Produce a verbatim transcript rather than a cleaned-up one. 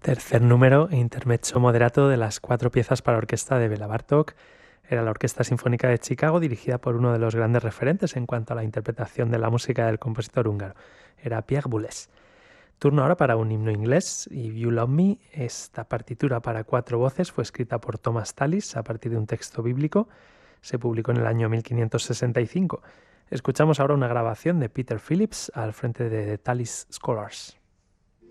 Tercer número e intermezzo moderato de las cuatro piezas para orquesta de Bela Bartók. Era la Orquesta Sinfónica de Chicago, dirigida por uno de los grandes referentes en cuanto a la interpretación de la música del compositor húngaro. Era Pierre Boulez. Turno ahora para un himno inglés, If You Love Me. Esta partitura para cuatro voces fue escrita por Thomas Tallis a partir de un texto bíblico. Se publicó en el año mil quinientos sesenta y cinco. Escuchamos ahora una grabación de Peter Phillips al frente de The Tallis Scholars.